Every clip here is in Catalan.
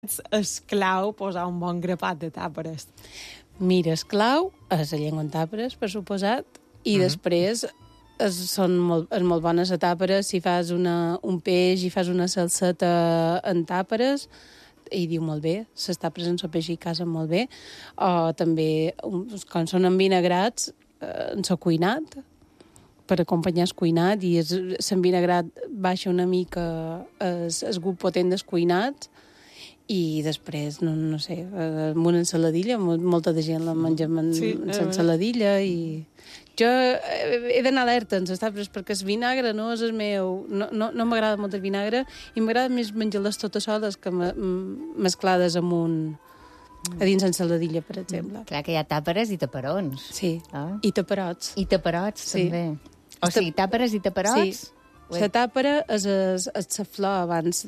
és clau posar un bon grapat de tàperes? Mira, és clau, és la llengua en tàperes, per suposat, i després és molt bones a tàperes. Si fas un peix i fas una salseta en tàperes, i diu molt bé, les tàperes en sopeix i casen molt bé. O també, quan són envinagrats, en so cuinat, per acompanyar el cuinat, i l'envinagrat baixa una mica el gust potent del cuinat, i després, no sé, amb una ensaladilla, molta de gent la menja amb ensaladilla, i jo he d'anar alerta en les tàperes, perquè el vinagre no és el meu... No m'agrada molt el vinagre, i m'agrada més menjar-les totes soles que mesclades amb a dins ensaladilla, per exemple. Clar que hi ha tàperes i taperons. Sí, i taperots. I taperots, també. O sigui, tàperes i taperots? Sí, la tàpera és la flor abans,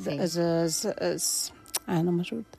no me surt.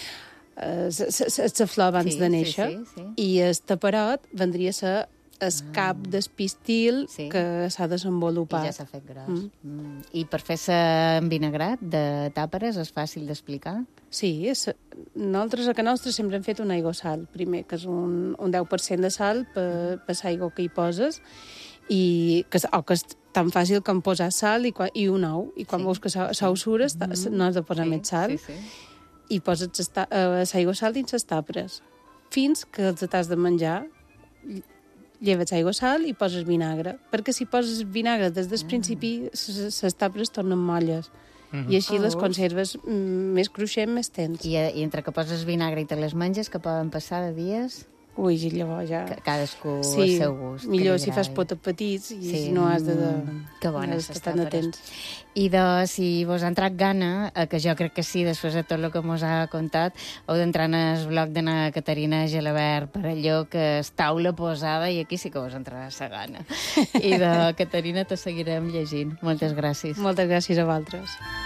És la flor abans de néixer, i el taperot vendria a ser el cap del pistil que s'ha desenvolupat. I ja s'ha fet gros. I per fer envinagrat de tàperes és fàcil d'explicar? Sí, nosaltres a casa nostra sempre hem fet un aigua sal, primer, que és un 10% de sal per l'aigua que hi poses, o que és tan fàcil com posar sal i un ou, i quan veus que l'ou sura no has de posar més sal, i poses l'aigua sal dins les tàperes, fins que els t'has de menjar, lleves aigua sal i poses vinagre, perquè si poses vinagre des del principi les tàperes tornen molles, i així les conserves més cruixent, més tens. I entre que poses vinagre i te les menges, que poden passar de dies? Ui, i llavors ja... Cadascú al seu gust. Millor si fas potes petits i no has de... Que bones les tàperes. I si vos ha entrat gana, que jo crec que sí, després de tot el que mos ha contat, heu d'entrar en el blog de na Caterina Gelabert per allò que és taula posada, i aquí sí que vos entrarà la gana. I Caterina te seguirem llegint. Moltes gràcies. Moltes gràcies a vosaltres.